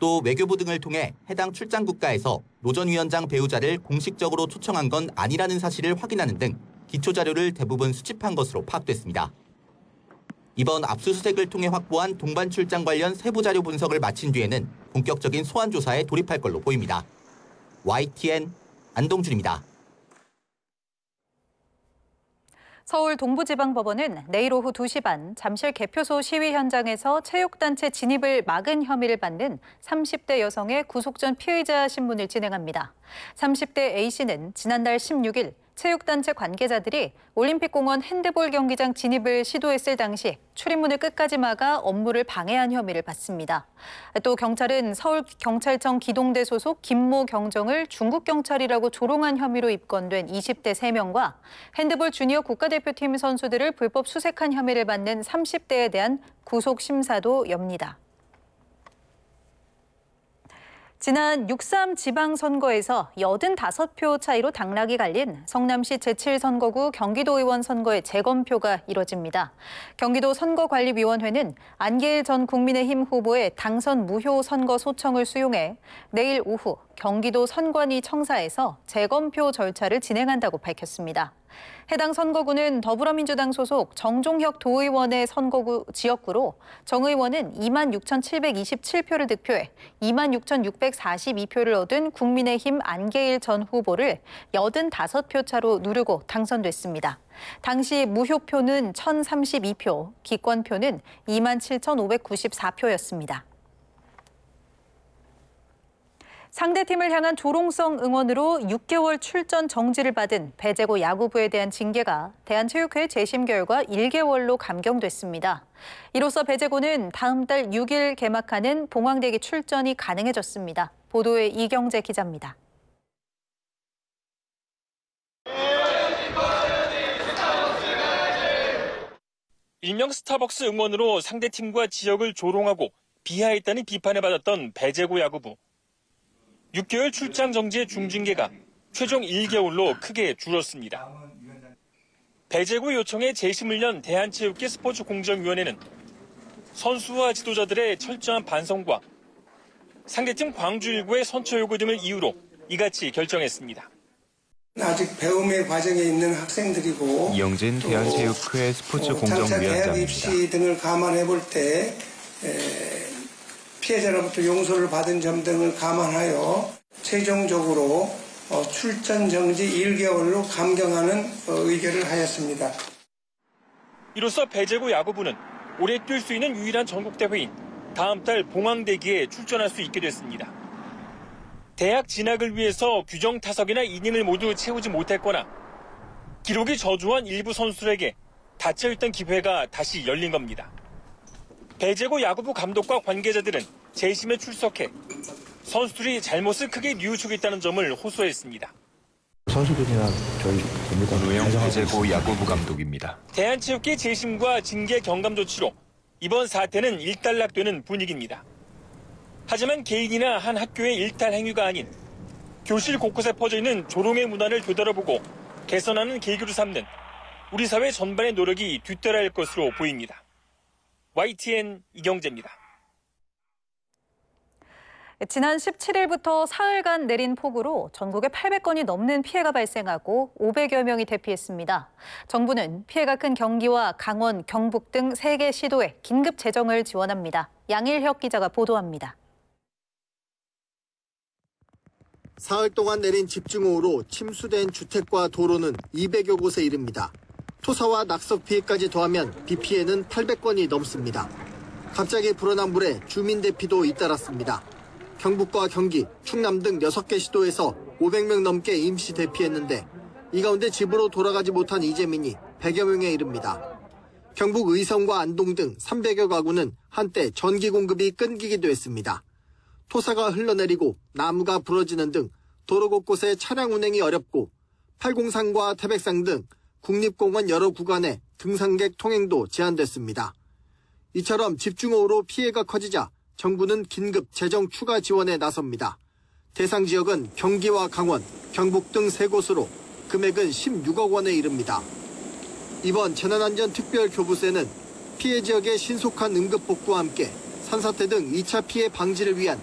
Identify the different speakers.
Speaker 1: 또 외교부 등을 통해 해당 출장 국가에서 노 전 위원장 배우자를 공식적으로 초청한 건 아니라는 사실을 확인하는 등 기초 자료를 대부분 수집한 것으로 파악됐습니다. 이번 압수수색을 통해 확보한 동반 출장 관련 세부 자료 분석을 마친 뒤에는 본격적인 소환 조사에 돌입할 걸로 보입니다. YTN 안동준입니다.
Speaker 2: 서울 동부지방법원은 내일 오후 2시 반 잠실 개표소 시위 현장에서 체육단체 진입을 막은 혐의를 받는 30대 여성의 구속 전 피의자 신문을 진행합니다. 30대 A씨는 지난달 16일 체육단체 관계자들이 올림픽공원 핸드볼 경기장 진입을 시도했을 당시 출입문을 끝까지 막아 업무를 방해한 혐의를 받습니다. 또 경찰은 서울경찰청 기동대 소속 김모 경정을 중국경찰이라고 조롱한 혐의로 입건된 20대 3명과 핸드볼 주니어 국가대표팀 선수들을 불법 수색한 혐의를 받는 30대에 대한 구속 심사도 엽니다. 지난 6.3 지방선거에서 85표 차이로 당락이 갈린 성남시 제7선거구 경기도의원 선거의 재검표가 이뤄집니다. 경기도 선거관리위원회는 안계일 전 국민의힘 후보의 당선 무효 선거 소청을 수용해 내일 오후 경기도 선관위 청사에서 재검표 절차를 진행한다고 밝혔습니다. 해당 선거구는 더불어민주당 소속 정종혁 도의원의 선거구 지역구로 정 의원은 26,727표를 득표해 26,642표를 얻은 국민의힘 안계일 전 후보를 85표 차로 누르고 당선됐습니다. 당시 무효표는 1,032표, 기권표는 27,594표였습니다. 상대팀을 향한 조롱성 응원으로 6개월 출전 정지를 받은 배제고 야구부에 대한 징계가 대한체육회 재심 결과 1개월로 감경됐습니다. 이로써 배제고는 다음 달 6일 개막하는 봉황대기 출전이 가능해졌습니다. 보도에 이경재 기자입니다.
Speaker 3: 일명 스타벅스 응원으로 상대팀과 지역을 조롱하고 비하했다는 비판을 받았던 배제고 야구부. 6개월 출장 정지의 중징계가 최종 1개월로 크게 줄었습니다. 배제고 요청에 재심을 연 대한체육회 스포츠공정위원회는 선수와 지도자들의 철저한 반성과 상대팀 광주일구의 선처 요구 등을 이유로 이같이 결정했습니다.
Speaker 4: 아직 배움의 과정에 있는 학생들이고
Speaker 5: 이영진 대한체육회 스포츠공정위원장입니다.
Speaker 4: 대학 입시 등을 감안해 볼 때 피해자로부터 용서를 받은 점 등을 감안하여 최종적으로 출전 정지 1개월로 감경하는 의결을 하였습니다.
Speaker 3: 이로써 배제고 야구부는 올해 뛸 수 있는 유일한 전국대회인 다음 달 봉황대기에 출전할 수 있게 됐습니다. 대학 진학을 위해서 규정 타석이나 이닝을 모두 채우지 못했거나 기록이 저조한 일부 선수들에게 닫혀있던 기회가 다시 열린 겁니다. 배제고 야구부 감독과 관계자들은 재심에 출석해 선수들이 잘못을 크게 뉘우치겠다는 점을 호소했습니다.
Speaker 6: 선수들이나 저희 됩니다.
Speaker 5: 노영 배제고 야구부 감독입니다.
Speaker 3: 대한체육회 재심과 징계 경감 조치로 이번 사태는 일단락되는 분위기입니다. 하지만 개인이나 한 학교의 일탈 행위가 아닌 교실 곳곳에 퍼져있는 조롱의 문화를 되돌아보고 개선하는 계기로 삼는 우리 사회 전반의 노력이 뒤따라할 것으로 보입니다. YTN 이경재입니다.
Speaker 2: 지난 17일부터 사흘간 내린 폭우로 전국에 800건이 넘는 피해가 발생하고 500여 명이 대피했습니다. 정부는 피해가 큰 경기와 강원, 경북 등 3개 시도에 긴급 재정을 지원합니다. 양일혁 기자가 보도합니다.
Speaker 7: 사흘 동안 내린 집중호우로 침수된 주택과 도로는 200여 곳에 이릅니다. 토사와 낙석 피해까지 더하면 비 피해는 800건이 넘습니다. 갑자기 불어난 물에 주민 대피도 잇따랐습니다. 경북과 경기, 충남 등 6개 시도에서 500명 넘게 임시 대피했는데 이 가운데 집으로 돌아가지 못한 이재민이 100여 명에 이릅니다. 경북 의성과 안동 등 300여 가구는 한때 전기 공급이 끊기기도 했습니다. 토사가 흘러내리고 나무가 부러지는 등 도로 곳곳에 차량 운행이 어렵고 팔공산과 태백산 등 국립공원 여러 구간에 등산객 통행도 제한됐습니다. 이처럼 집중호우로 피해가 커지자 정부는 긴급 재정 추가 지원에 나섭니다. 대상 지역은 경기와 강원, 경북 등 3곳으로 금액은 16억 원에 이릅니다. 이번 재난안전특별교부세는 피해 지역의 신속한 응급복구와 함께 산사태 등 2차 피해 방지를 위한